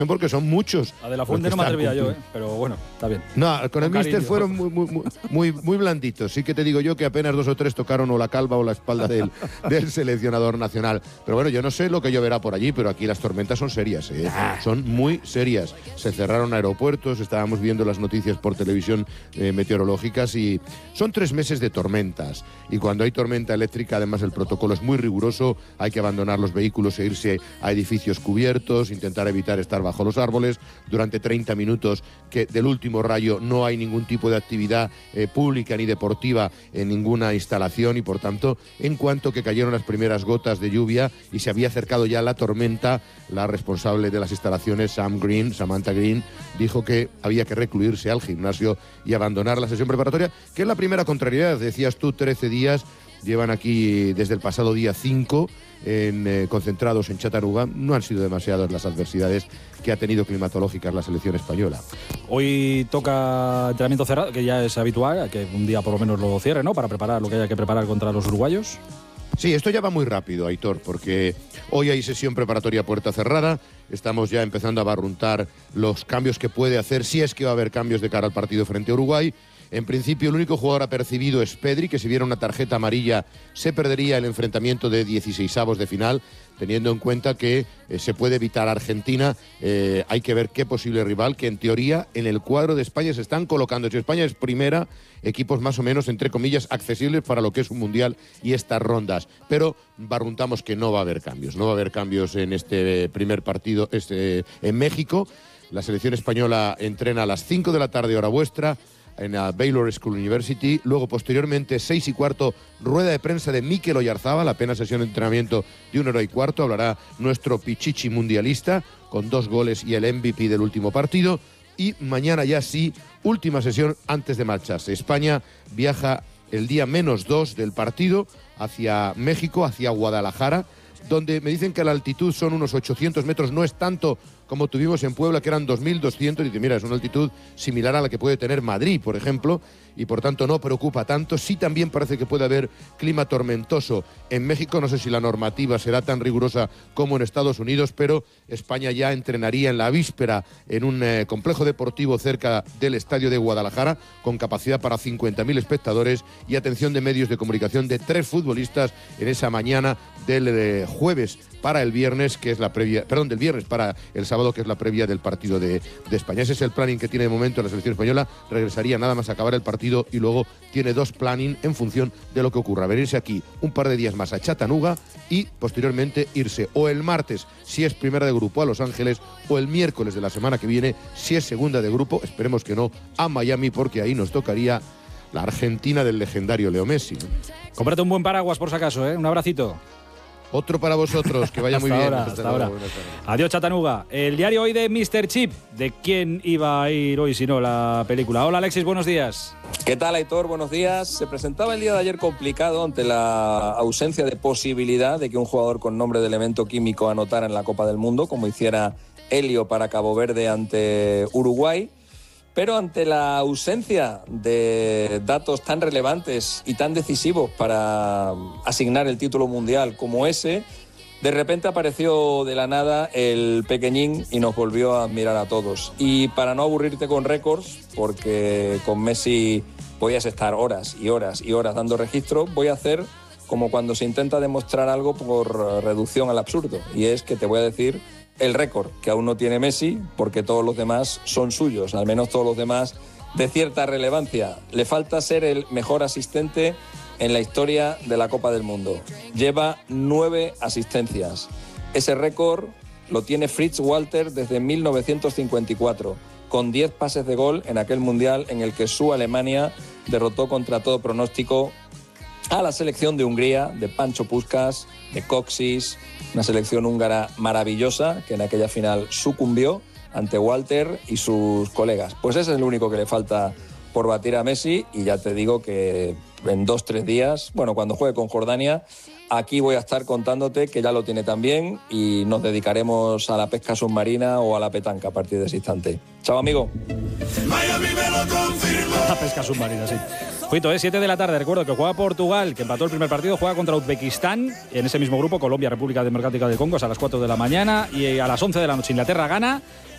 porque son muchos. La de la Fuente no me atrevía yo, pero bueno, está bien. No, con el míster cariño. fueron muy blanditos. Sí que te digo yo que apenas 2 o 3 tocaron o la calva o la espalda del seleccionador nacional. Pero bueno, yo no sé lo que lloverá por allí, pero aquí las tormentas son serias, ¿eh? Son muy serias. Se cerraron aeropuertos, estábamos viendo las noticias por televisión meteorológicas y son 3 meses de tormentas. Y cuando hay tormenta eléctrica, además el protocolo es muy riguroso, hay que abandonar los vehículos e irse a edificios cubiertos, intentar evitar estar bajo los árboles durante 30 minutos, que del último rayo no hay ningún tipo de actividad pública ni deportiva en ninguna instalación y por tanto, en cuanto que cayeron las primeras gotas de lluvia y se había acercado ya la tormenta, la responsable de las instalaciones, Samantha Green, dijo que había que recluirse al gimnasio y abandonar la sesión preparatoria, que es la primera contrariedad. Decías tú, 13 días llevan aquí desde el pasado día 5 concentrados en Chattanooga. No han sido demasiadas las adversidades que ha tenido climatológicas la selección española. Hoy toca entrenamiento cerrado, que ya es habitual, que un día por lo menos lo cierre, ¿no? Para preparar lo que haya que preparar contra los uruguayos. Sí, esto ya va muy rápido, Aitor, porque hoy hay sesión preparatoria puerta cerrada. Estamos ya empezando a barruntar los cambios que puede hacer, si es que va a haber cambios de cara al partido frente a Uruguay. En principio, el único jugador apercibido es Pedri, que si viera una tarjeta amarilla se perdería el enfrentamiento de 16avos de final, teniendo en cuenta que se puede evitar a Argentina. Hay que ver qué posible rival, que en teoría en el cuadro de España se están colocando. Si España es primera, equipos más o menos, entre comillas, accesibles para lo que es un mundial y estas rondas. Pero barruntamos que no va a haber cambios. No va a haber cambios en este primer partido en México. La selección española entrena a las 5 de la tarde, hora vuestra, en la Baylor School University. Luego, posteriormente, 6:15, rueda de prensa de Mikel Oyarzábal, apenas sesión de entrenamiento de 1h15. Hablará nuestro Pichichi mundialista, con 2 goles y el MVP del último partido. Y mañana ya sí, última sesión antes de marcharse. España viaja el día -2 del partido hacia México, hacia Guadalajara, donde me dicen que la altitud son unos 800 metros, no es tanto como tuvimos en Puebla, que eran 2.200, y dice, mira, es una altitud similar a la que puede tener Madrid, por ejemplo, y por tanto no preocupa tanto. Sí, también parece que puede haber clima tormentoso en México. No sé si la normativa será tan rigurosa como en Estados Unidos, pero España ya entrenaría en la víspera en un complejo deportivo cerca del estadio de Guadalajara, con capacidad para 50.000 espectadores y atención de medios de comunicación de 3 futbolistas en esa mañana del jueves para el viernes, que es la previa, perdón, del viernes para el sábado, que es la previa del partido de España. Ese es el planning que tiene de momento la selección española. Regresaría nada más acabar el partido y luego tiene 2 planning en función de lo que ocurra. Venirse aquí un par de días más a Chattanooga y posteriormente irse o el martes, si es primera de grupo, a Los Ángeles, o el miércoles de la semana que viene, si es segunda de grupo, esperemos que no, a Miami, porque ahí nos tocaría la Argentina del legendario Leo Messi. Cómprate un buen paraguas por si acaso, ¿eh? Un abracito. Otro para vosotros, que vaya muy bien. Hasta ahora. Adiós, Chattanooga. El diario hoy de Mr. Chip. ¿De quién iba a ir hoy si no la película? Hola, Alexis, buenos días. ¿Qué tal, Aitor? Buenos días. Se presentaba el día de ayer complicado ante la ausencia de posibilidad de que un jugador con nombre de elemento químico anotara en la Copa del Mundo, como hiciera Helio para Cabo Verde ante Uruguay. Pero ante la ausencia de datos tan relevantes y tan decisivos para asignar el título mundial como ese, de repente apareció de la nada el pequeñín y nos volvió a admirar a todos. Y para no aburrirte con récords, porque con Messi podías estar horas y horas y horas dando registro, voy a hacer como cuando se intenta demostrar algo por reducción al absurdo. Y es que te voy a decir el récord que aún no tiene Messi, porque todos los demás son suyos, al menos todos los demás de cierta relevancia. Le falta ser el mejor asistente en la historia de la Copa del Mundo. Lleva 9 asistencias. Ese récord lo tiene Fritz Walter desde 1954, con 10 pases de gol en aquel Mundial en el que su Alemania derrotó contra todo pronóstico a la selección de Hungría, de Pancho Puskás, de Kocsis, una selección húngara maravillosa que en aquella final sucumbió ante Walter y sus colegas. Pues ese es el único que le falta por batir a Messi, y ya te digo que en 2-3 días, bueno, cuando juegue con Jordania, aquí voy a estar contándote que ya lo tiene también, y nos dedicaremos a la pesca submarina o a la petanca a partir de ese instante. Chao, amigo. La pesca submarina, sí. Fuito, 7 de la tarde. Recuerdo que juega Portugal, que empató el primer partido, juega contra Uzbekistán. En ese mismo grupo, Colombia, República Democrática del Congo, es a las 4 de la mañana. Y a las 11 de la noche, Inglaterra gana.